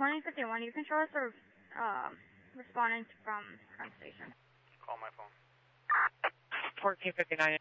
2051, you control us or responding from station? Call my phone. 1459.